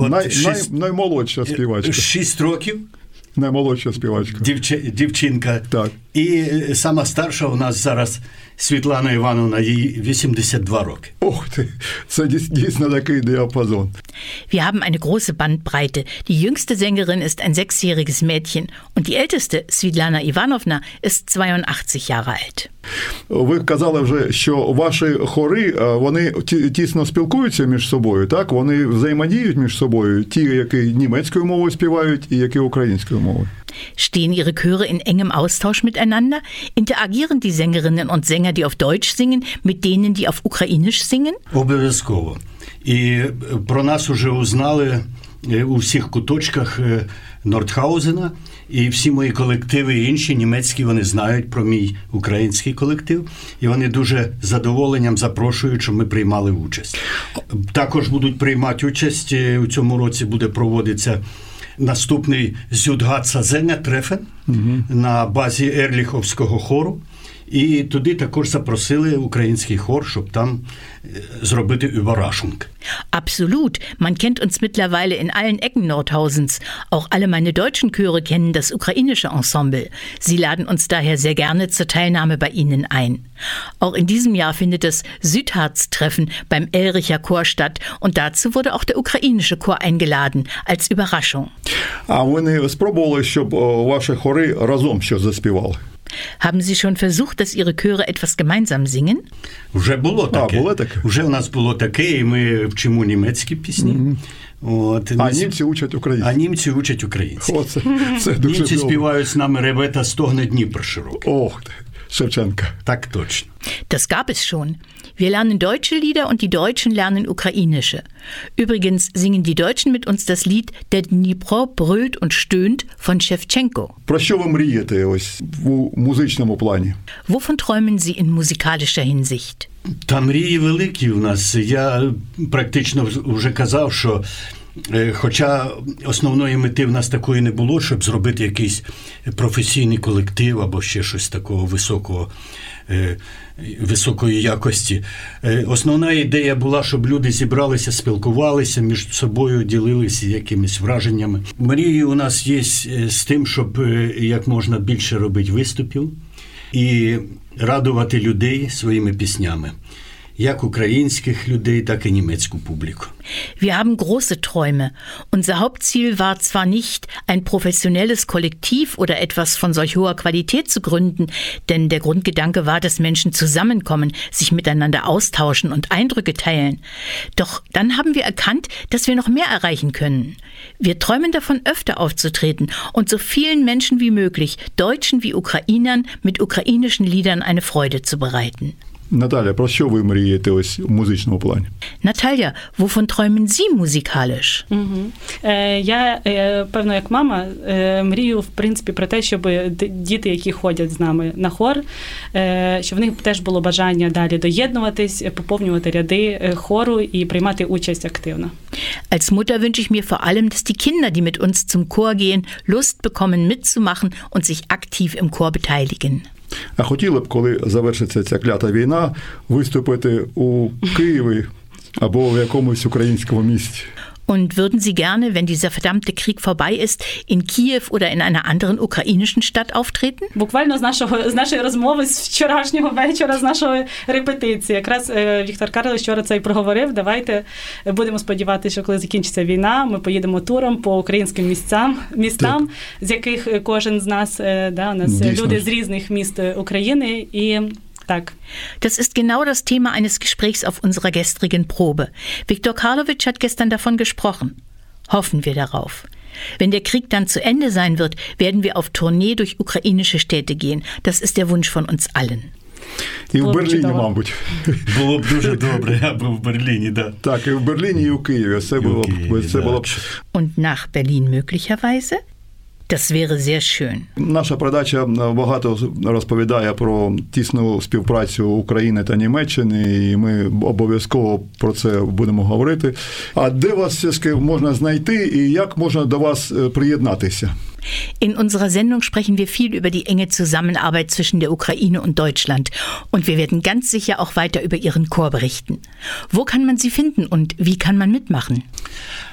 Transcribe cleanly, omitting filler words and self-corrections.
Наймолодша співачка. 6 років. Наймолодша співачка. Дівчинка. Так. І сама старша у нас зараз Світлана Івановна, їй 82 роки. Ох ти, це дійсно такий діапазон. Wir haben eine große Bandbreite. Die jüngste Sängerin ist ein 6-jähriges Mädchen und die älteste, Svitlana Ivanovna, ist 82 Jahre alt. Ви казали вже, що ваші хори, вони тісно спілкуються між собою, так? Вони взаємодіють між собою, ті, які німецькою мовою співають і які українською мовою. Stehen Ihre Chöre in engem Austausch miteinander? Interagieren die Sängerinnen und Sänger, die auf Deutsch singen, mit denen, die auf Ukrainisch singen? Обов'язково. І про нас уже узнали у всіх куточках Нордхаузена, і всі мої колективи інші німецькі, вони знають про мій український колектив, і вони дуже з задоволенням запрошують, щоб ми приймали участь. Також будуть приймати участь, у цьому році буде проводитися наступний Südhatza-Sänger-Treffen на базі Ерліховського хору. І туди також запросили український хор, щоб там зробити Überraschung. Absolut. Man kennt uns mittlerweile in allen Ecken Nordhausens. Auch alle meine deutschen Chöre kennen das ukrainische Ensemble. Sie laden uns daher sehr gerne zur Teilnahme bei ihnen ein. Auch in diesem Jahr findet das Südharz-Treffen beim Elricher Chor statt und dazu wurde auch der ukrainische Chor eingeladen, als Überraschung. А ви не спробували, щоб ваші хори разом щось заспівали? Haben Sie schon versucht, dass Ihre Chöre etwas gemeinsam singen? Вже було таке. Було таке? Вже у нас було таке, і ми вчимо німецькі пісні. От. А німці учать українську. А німці учать українську. О, це дуже німці добре. співають з нами «Реве стогне Дніпро широкий». Ох, Шевченка. Так точно. Das gab es schon. Wir lernen deutsche Lieder und die Deutschen lernen ukrainische. Übrigens singen die Deutschen mit uns das Lied Der Dnipro brüllt und stöhnt von Schewtschenko. Про що ви мрієте ось у музичному плані? Wovon träumen Sie in musikalischer Hinsicht? Та мрії великі в нас. Я практично вже казав, що хоча основної мети в нас такої не було, щоб зробити якийсь професійний колектив або ще щось такого високої якості. Основна ідея була, щоб люди зібралися, спілкувалися між собою, ділилися якимись враженнями. Мрії у нас є з тим, щоб як можна більше робити виступів і радувати людей своїми піснями. Як українських людей, так і німецьку публіку. Wir haben große Träume. Unser Hauptziel war zwar nicht, ein professionelles Kollektiv oder etwas von solch hoher Qualität zu gründen, denn der Grundgedanke war, dass Menschen zusammenkommen, sich miteinander austauschen und Eindrücke teilen. Doch dann haben wir erkannt, dass wir noch mehr erreichen können. Wir träumen davon, öfter aufzutreten und so vielen Menschen wie möglich, Deutschen wie Ukrainern, mit ukrainischen Liedern eine Freude zu bereiten. Наталя, про що ви мрієте ось у музичному плані? Natalia, wovon träumen Sie musikalisch? Я, певно, як мама, мрію, в принципі, про те, щоб діти, які ходять з нами на хор, щоб в них теж було бажання далі доєднуватись, поповнювати ряди хору і приймати участь активно. Als Mutter wünsche ich mir vor allem, dass die Kinder, die mit uns zum Chor gehen, Lust bekommen, mitzumachen und sich aktiv im Chor beteiligen. А хотіли б, коли завершиться ця клята війна, виступити у Києві або в якомусь українському місті? Und würden Sie gerne, wenn dieser verdammte Krieg vorbei ist, in Kiew oder in einer anderen ukrainischen Stadt auftreten? Буквально з нашої розмови, з вчорашнього вечора, з нашої репетиції. Якраз Віктор Карлович вчора це і проговорив. Давайте будемо сподіватися, що коли закінчиться війна, ми поїдемо туром по українським містам, з яких кожен з нас, у нас Дійсно. люди з різних міст України і так. Das ist genau das Thema eines Gesprächs auf unserer gestrigen Probe. Viktor Karlowitsch hat gestern davon gesprochen. Hoffen wir darauf. Wenn der Krieg dann zu Ende sein wird, werden wir auf Tournee durch ukrainische Städte gehen. Das ist der Wunsch von uns allen. І в Берліні, мабуть. Було б дуже добре, я був в Берліні, да. Так, і в Берліні, і у Києві. Це було б... Und nach Berlin möglicherweise? Das wäre sehr schön. Наша передача багато розповідає про тісну співпрацю України та Німеччини, і ми обов'язково про це будемо говорити. А де вас все-таки можна знайти і як можна до вас приєднатися? In unserer Sendung sprechen wir viel über die enge Zusammenarbeit zwischen der Ukraine und Deutschland. Und wir werden ganz sicher auch weiter über Ihren Chor berichten. Wo kann man Sie finden und wie kann man mitmachen?